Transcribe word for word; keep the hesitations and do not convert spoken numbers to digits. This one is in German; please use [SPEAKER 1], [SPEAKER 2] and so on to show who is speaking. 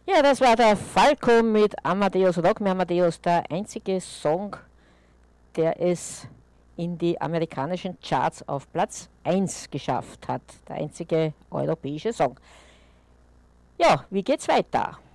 [SPEAKER 1] Ja, das war der Falco mit Amadeus Rock Me Amadeus, der einzige Song, der es in die amerikanischen Charts auf Platz eins geschafft hat. Der einzige europäische Song. Ja, wie geht's weiter?